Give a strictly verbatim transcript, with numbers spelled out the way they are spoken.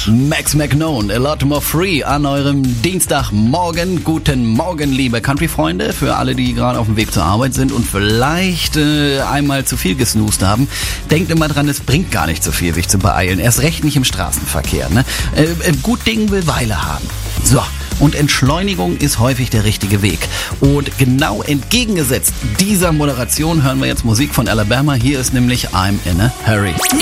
Max McKnone, A Lot More Free an eurem Dienstagmorgen. Guten Morgen, liebe Country-Freunde. Für alle, die gerade auf dem Weg zur Arbeit sind und vielleicht äh, einmal zu viel gesnoost haben. Denkt immer dran, es bringt gar nicht so viel, sich zu beeilen. Erst recht nicht im Straßenverkehr. Ne? Äh, äh, gut Ding will Weile haben. So. Und Entschleunigung ist häufig der richtige Weg. Und genau entgegengesetzt dieser Moderation hören wir jetzt Musik von Alabama. Hier ist nämlich I'm in a Hurry.